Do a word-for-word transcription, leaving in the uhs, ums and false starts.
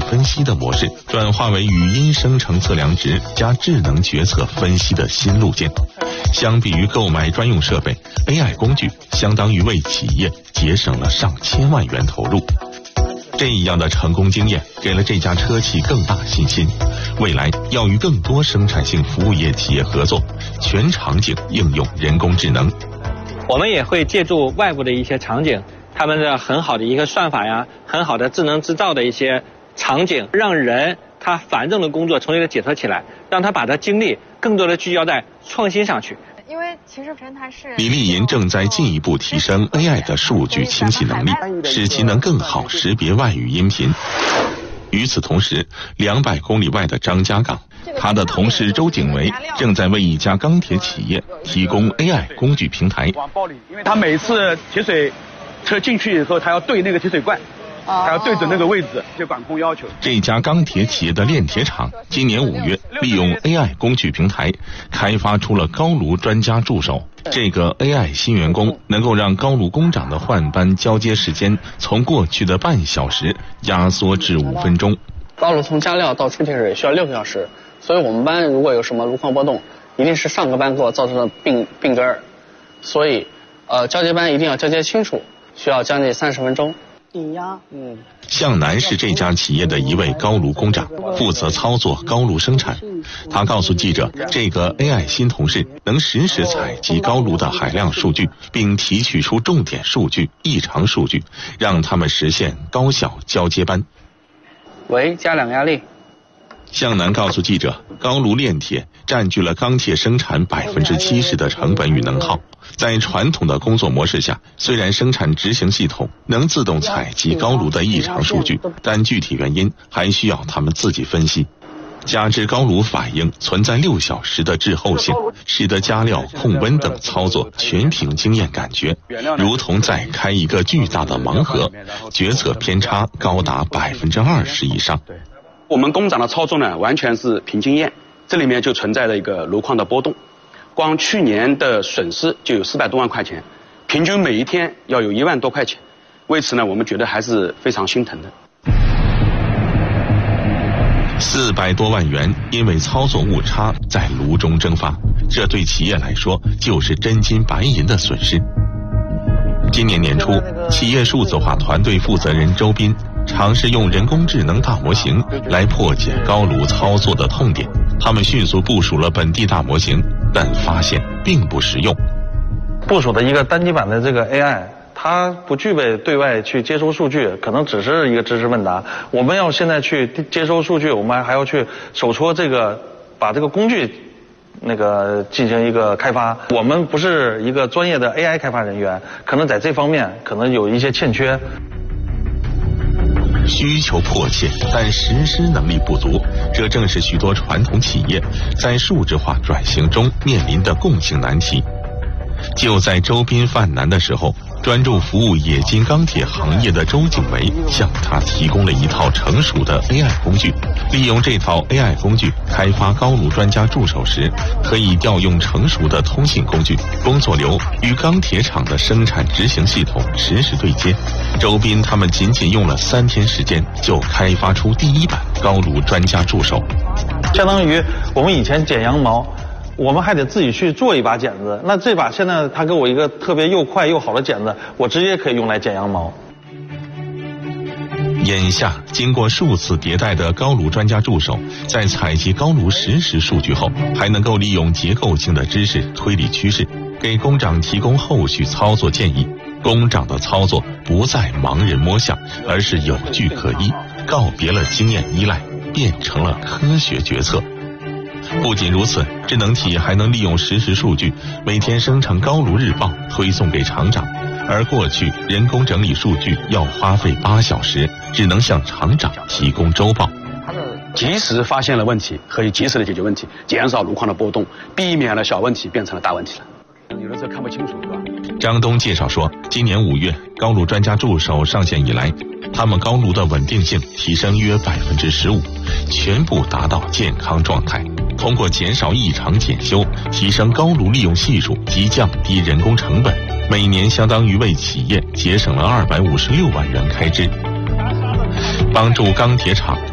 分析的模式，转化为语音生成测量值加智能决策分析的新路径。相比于购买专用设备 ，A I 工具相当于为企业节省了上千万元投入。这样的成功经验给了这家车企更大信心，未来要与更多生产性服务业企业合作，全场景应用人工智能。 我们也会借助外部的一些场景，他们的很好的一个算法呀，很好的智能制造的一些场景，让人他繁重的工作从一个解脱起来，让他把他精力更多的聚焦在创新上去。 因为其实它是李丽银正在进一步提升 A I 的数据清晰能力，使其能更好识别外语音频。与此同时，两百公里外的张家港，他的同事周景维正在为一家钢铁企业提供 A I 工具平台。 因为他每次铁水车进去以后，他要对那个铁水罐，他要对准那个位置，就管控要求。 这家钢铁企业的炼铁厂今年五月利用 A I 工具平台开发出了高炉专家助手。这个 A I 新员工能够让高炉工长的换班交接时间从过去的半小时压缩至五分钟。 高炉从加料到出铁水需要六个小时，所以我们班如果有什么炉况波动，一定是上个班给我造成的病病根儿，所以呃交接班一定要交接清楚，需要将近三十分钟。 顶压， 嗯， 向南是这家企业的一位高炉工长，负责操作高炉生产。他告诉记者，这个 A I 新同事能实时采集高炉的海量数据，并提取出重点数据、异常数据，让他们实现高效交接班。 喂，加两压力。 向南告诉记者，高炉炼铁占据了钢铁生产百分之七十的成本与能耗。在传统的工作模式下，虽然生产执行系统能自动采集高炉的异常数据，但具体原因还需要他们自己分析。加之高炉反应存在六小时的滞后性，使得加料、控温等操作全凭经验感觉，如同在开一个巨大的盲盒，决策偏差高达百分之二十以上。 我们工长的操作呢，完全是凭经验，这里面就存在了一个炉况的波动。光去年的损失就有四百多万块钱，平均每一天要有一万多块钱。为此呢，我们觉得还是非常心疼的。 四百多万元因为操作误差在炉中蒸发，这对企业来说就是真金白银的损失。今年年初，企业数字化团队负责人周斌尝试用人工智能大模型来破解高炉操作的痛点。他们迅速部署了本地大模型，但发现并不实用。 部署的一个单机版的这个 A I， 它不具备对外去接收数据，可能只是一个知识问答。我们要现在去接收数据，我们还要去手戳这个，把这个工具那个进行一个开发。我们不是一个专业的 A I 开发人员，可能在这方面可能有一些欠缺。 需求迫切，但实施能力不足，这正是许多传统企业在数字化转型中面临的共性难题。就在周斌犯难的时候，专注服务冶金钢铁行业的周景维向他提供了一套成熟的 A I 工具。利用这套 A I 工具开发高炉专家助手时，可以调用成熟的通信工具，工作流与钢铁厂的生产执行系统实时对接。周斌他们仅仅用了三天时间就开发出第一版高炉专家助手。 相当于我们以前剪羊毛，我们还得自己去做一把剪子，那这把现在他给我一个特别又快又好的剪子，我直接可以用来剪羊毛。 眼下，经过数次迭代的高炉专家助手，在采集高炉实时数据后，还能够利用结构性的知识推理趋势，给工长提供后续操作建议。工长的操作不再盲人摸象，而是有据可依，告别了经验依赖，变成了科学决策。不仅如此，智能体还能利用实时数据，每天生成高炉日报推送给厂长，而过去人工整理数据要花费八小时，只能向厂长提供周报。 及时发现了问题，可以及时的解决问题，减少炉况的波动，避免了小问题变成了大问题了。有的时候看不清楚，是吧？ 张东介绍说，今年五月高炉专家助手上线以来，他们高炉的稳定性提升约百分之十五，全部达到健康状态。通过减少异常检修，提升高炉利用系数及降低人工成本，每年相当于为企业节省了二百五十六万元开支，帮助钢铁厂